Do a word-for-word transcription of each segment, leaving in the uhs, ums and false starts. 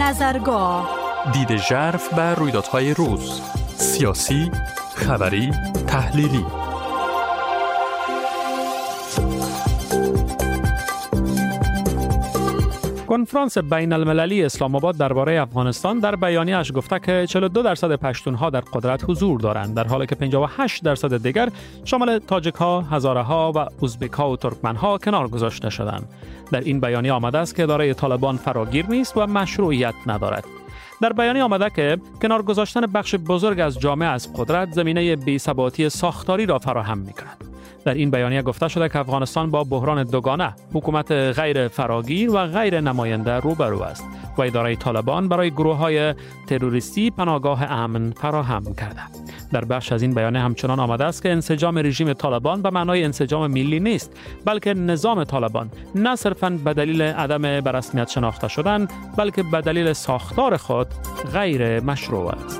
نظرگاه، دید ژرف بر رویدادهای روز، سیاسی، خبری، تحلیلی. کنفرانس بین المللی اسلام آباد درباره افغانستان در بیانیه‌اش گفته که چهل و دو درصد پشتونها در قدرت حضور دارند، در حالی که پنجاه و هشت درصد دیگر شامل تاجک‌ها، هزاره‌ها و ازبک‌ها و ترکمن‌ها کنار گذاشته شدند. در این بیانیه آمده است که اداره طالبان فراگیر نیست و مشروعیت ندارد. در بیانیه آمده که کنار گذاشتن بخش بزرگ از جامعه از قدرت زمینه بی‌ثباتی ساختاری را فراهم می‌کند. در این بیانیه گفته شده که افغانستان با بحران دوگانه، حکومت غیر فراگیر و غیر نماینده روبرو است و اداره طالبان برای گروه‌های تروریستی پناهگاه امن فراهم کرده. در بخش از این بیانیه همچنان آمده است که انسجام رژیم طالبان به معنای انسجام ملی نیست، بلکه نظام طالبان نه صرفاً به دلیل عدم به رسمیت شناخته شدن، بلکه به دلیل ساختار خود غیر مشروع است.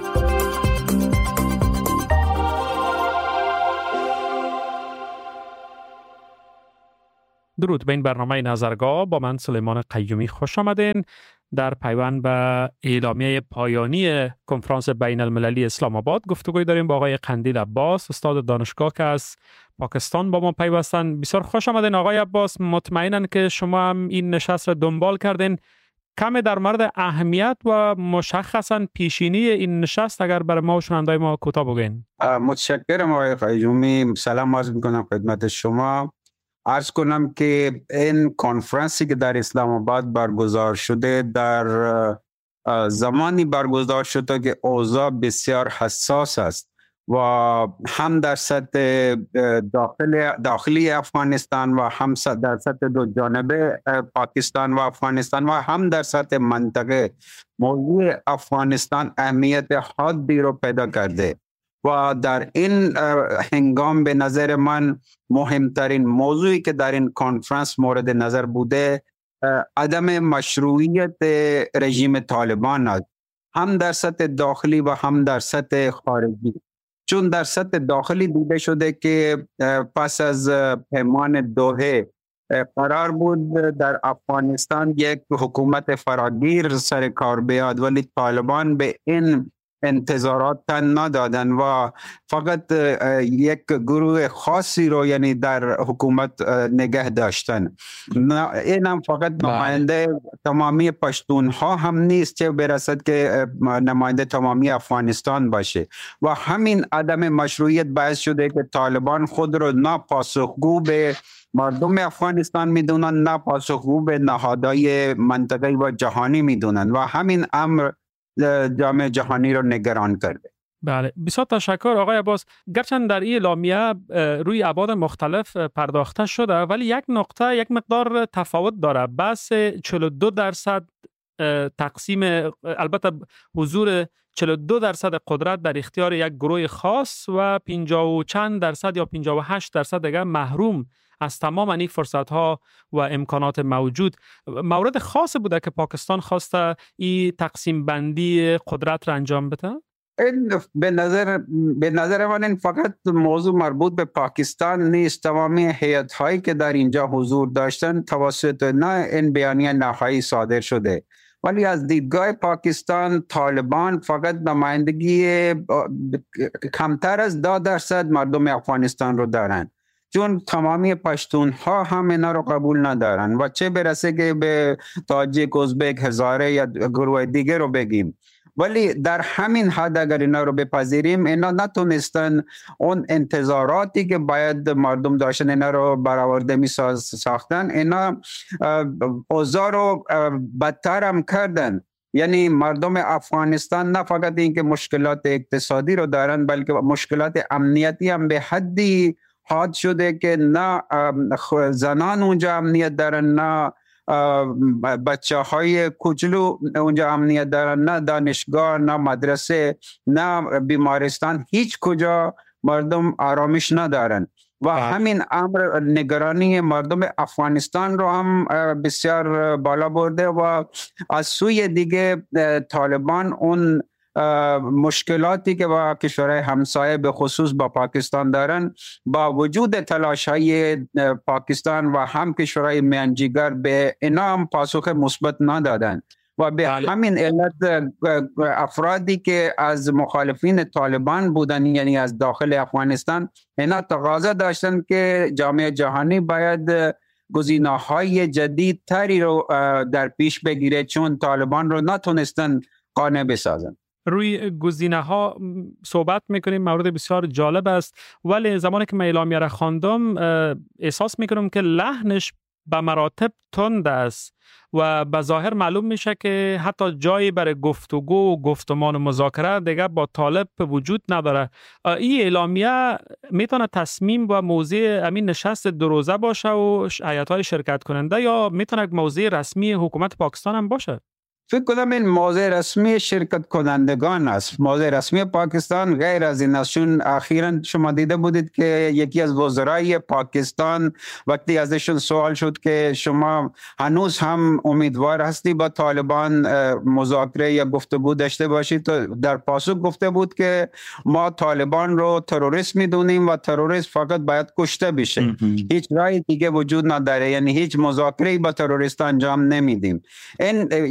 درود به این برنامه نظرگاه، با من سلیمان قیومی خوش آمدین. در پیوند به اعلامیه پایانی کنفرانس بین المللی اسلام آباد گفتگوی داریم با آقای قندیل عباس، استاد دانشگاه که از پاکستان با ما پیوستن. بسیار خوش آمدین آقای عباس. مطمئنن که شما هم این نشست را دنبال کردین. کمی در مورد اهمیت و مشخصا پیشینی این نشست اگر برای ما و شنونده‌های ما کوتاه بگین. متشکرم آقای قیومی. سلام عرض می‌کنم خدمت شما. عرض کنم که این کنفرانسی که در اسلام آباد برگزار شده در زمانی برگزار شده که اوضاع بسیار حساس است و هم در سطح داخل داخلی افغانستان و هم در سطح دو جانبه پاکستان و افغانستان و هم در سطح منطقه. موضوع افغانستان اهمیت حادی رو پیدا کرده و در این هنگام به نظر من مهمترین موضوعی که در این کنفرانس مورد نظر بوده عدم مشروعیت رژیم طالبان است، هم در سطح داخلی و هم در سطح خارجی. چون در سطح داخلی دیده شده که پس از پیمان دوحه قرار بود در افغانستان یک حکومت فراگیر سر کار بیاد، ولی طالبان به این انتظارات تن ندادن و فقط یک گروه خاصی رو یعنی در حکومت نگه داشتن. این هم فقط نماینده تمامی پشتونها هم نیست چه برسد که نماینده تمامی افغانستان باشه و همین عدم مشروعیت باعث شده که طالبان خود رو ناپاسخگو به مردم افغانستان میدونن، ناپاسخگو به نهادهای منطقه‌ای و جهانی میدونن و همین امر جامعه جهانی رو نگران کرده. بله، بسیار تشکر آقای عباس. گرچند در این اعلامیه روی ابعاد مختلف پرداخته شده، ولی یک نقطه یک مقدار تفاوت داره. بس چهل و دو درصد تقسیم، البته حضور چهل و دو درصد قدرت در اختیار یک گروه خاص و پنجاه و چند درصد یا پنجاه و هشت درصد دیگه محروم از تمام این فرصت‌ها و امکانات موجود. مورد خاص بوده که پاکستان خواسته این تقسیم بندی قدرت را انجام بده؟ این به نظر به نظر من این فقط موضوع مربوط به پاکستان نیست. تمامی هیئت‌هایی که در اینجا حضور داشتن توسط نه این بیانیه نهایی صادر شده، ولی از دیدگاه پاکستان طالبان فقط نمایندگی کمتر از ده درصد مردم افغانستان رو دارن، چون تمامی پشتونها هم اینا رو قبول ندارن و چه برسه که به تاجیک، ازبک، هزاره یا گروه دیگه رو بگیم. ولی در همین حد اگر اینا رو بپذیریم، اینا نتونستن اون انتظاراتی که باید مردم داشتن اینا رو برآورده می ساختن. اینا اوضاع رو بدتر هم کردن. یعنی مردم افغانستان نه فقط اینکه مشکلات اقتصادی رو دارن، بلکه مشکلات امنیتی هم به حدی حاد شده که نه زنان اونجا امنیت دارن، نه بچه های کوچولو اونجا امنیت دارن، نه دانشگاه، نه مدرسه، نه بیمارستان، هیچ کجا مردم آرامش ندارن و همین امر نگرانی مردم افغانستان رو هم بسیار بالا برده و از سوی دیگه طالبان اون مشکلاتی که با کشورهای همسایه به خصوص با پاکستان دارن، با وجود تلاش‌های پاکستان و هم کشورهای میانجیگر به اینا هم پاسخ مثبت ندادن و به بله. همین علت افرادی که از مخالفین طالبان بودن، یعنی از داخل افغانستان، اینا تقاضا داشتن که جامعه جهانی باید گزینه‌های جدید تری رو در پیش بگیره، چون طالبان رو نتونستن قانع بسازن. روی گزینه ها صحبت میکنیم، مورد بسیار جالب است، ولی زمانی که من اعلامیه را خواندم احساس میکنم که لحنش به مراتب تند است و به ظاهر معلوم میشه که حتی جایی برای گفتگو و گفتمان و مذاکره دیگه با طالب وجود نداره. این اعلامیه میتونه تصمیم و موضوع امین نشست دو روزه باشه و هیئت‌های شرکت کننده، یا میتونه موضوع رسمی حکومت پاکستان هم باشه؟ فکر کنم این موضوع رسمی شرکت کنندگان است. موضوع رسمی پاکستان غیر از این است، چون اخیراً شما دیده بودید که یکی از وزرای پاکستان وقتی ازشون سوال شد که شما هنوز هم امیدوار هستی با طالبان مذاکره یا گفتگو داشته باشید، در پاسخ گفته بود که ما طالبان رو تروریست میدونیم و تروریست فقط باید کشته بشه. هیچ رای دیگه وجود نداره، یعنی هیچ مذاکره‌ای با تروریست انجام نمیدیم. این